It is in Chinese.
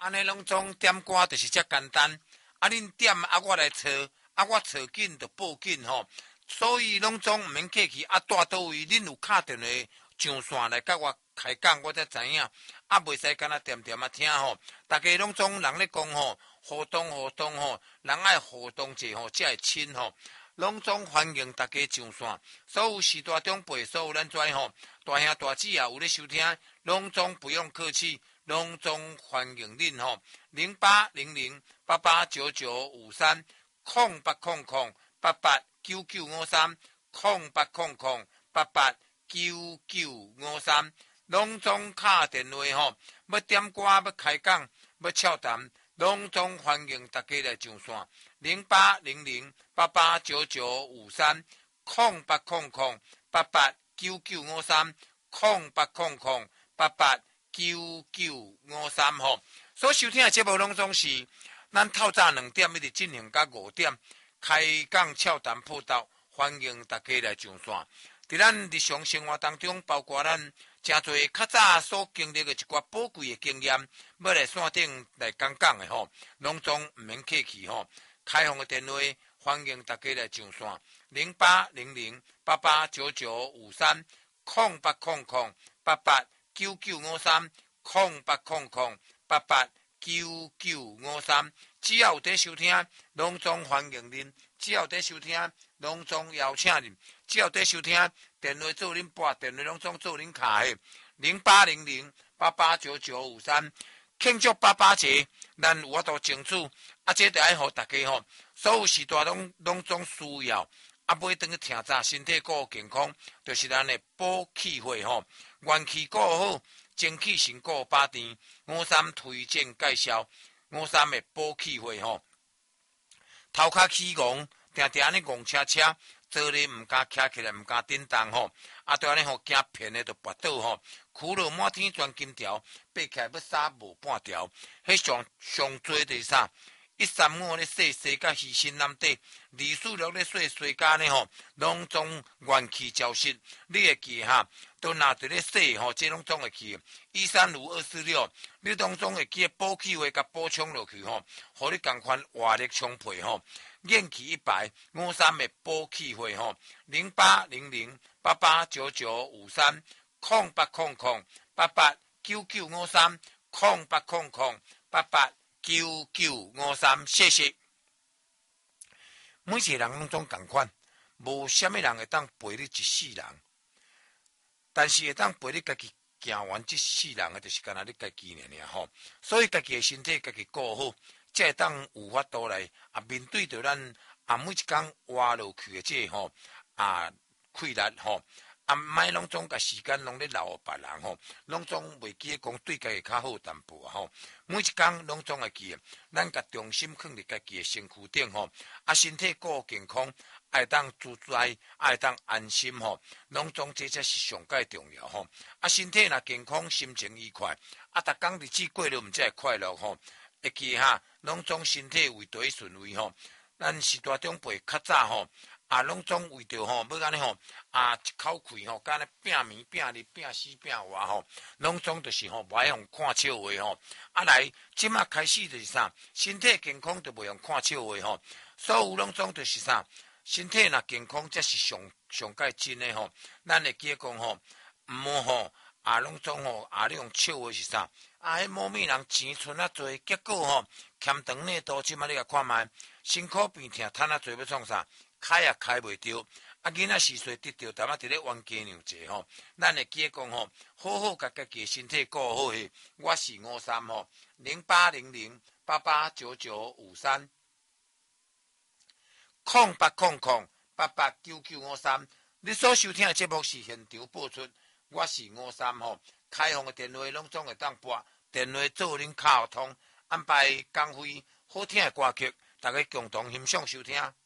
安尼拢总点歌就是遮简单。啊，恁点啊，我来找，啊，我找紧就报紧吼。所以拢总毋免客气，啊，住倒位，恁有敲电话上线来甲我开讲，我才知影。啊，袂使干那点点啊听吼。大家拢总人咧讲吼，互动吼，人爱互动者吼，才会亲吼。拢总欢迎大家上线，所有时代长辈，所有咱跩吼，大兄大姊也有咧收听，拢总不用客气，拢总欢迎恁吼。0800889953，0800889953，拢总敲电话吼，要点歌，要开讲，要俏谈。拢总欢迎大家来上线0800889953，0800889953吼。所收听的节目拢总是咱透早2点一直进行到5点，开讲俏谈报道，欢迎大家来上线。伫咱日常生活当中，包括咱真侪较早所经历的一寡宝贵的经验，要来线顶来讲的吼，拢总毋免客气吼。开放的电话，欢迎大家来上线0800889953，0800889953，只要有在收听，拢总欢迎恁；只要有在收听，拢总邀请恁；只要有在收听，电话做恁拨，电话拢总做恁卡的0800889953，庆祝爸节，咱有法度争取，啊，这得爱互大家吼，所有时代拢总需要，啊，买等去听早，身体顾健康，就是咱的补气血吼，元气顾好，精气神顾把甜，53推荐介绍，53的补气血吼，头壳起戆，定定安尼戆车，做咧毋敢徛起来，毋敢振动吼，啊，对安尼吼惊骗的就跋倒吼，苦乐满天钻金条，爬起来要杀无半条，迄上多就是啥？135咧说甲牺牲难得，246咧说甲呢吼，拢总元气消失，你会记哈？都拿伫咧说吼，这拢总会记。135、246，你拢总会记补气话甲补充落去吼，互你共款活力充沛吼。元气100，53的补气血吼，0800889953，0800889953，谢谢。每一个人拢总共款，无啥物人会当陪你一世人，但是会当陪你家己行完这世人的，就是干那你家己尔吼。所以家己的身体家己顾好。才会当有法度来面对着咱每一天活落去的这吼困难吼莫拢总甲时间拢咧留别人吼，拢总袂记讲对家己较好淡薄吼。每一天拢总会记，咱甲重心放伫家己的身躯顶吼，身体顾健康，爱当自在，爱当安心吼，拢总这才是上界重要吼。身体若健康，心情愉快，逐工日子过了毋才会快乐吼。会记哈，拢总身体为第一顺位吼。咱时代长辈较早吼，拢总为着吼，要安尼吼，一口气吼，干咧拼命、拼日、拼死、拼活吼，拢总就是吼，无爱用看笑话吼。来，即马开始就是啥，身体健康就袂用看笑话吼。所有拢总就是啥，身体若健康，才是上界真诶吼。咱会记讲吼，毋好吼。拢总吼，你用笑话是啥？迄某物人钱存啊多，结果吼欠长呢多，即马你甲看卖，身躯变疼，趁啊多要创啥？开也开袂着，囡仔时岁得着，淡仔伫咧冤家娘济吼。咱会记讲吼，好好甲家己身体顾好诶。我是53吼，0800889953，0800889953。你所收听诶节目是现场播出。我是53吼，开放的电话拢总会当拨，电话做恁卡互通，安排工会好听的歌曲，大家共同欣赏收听。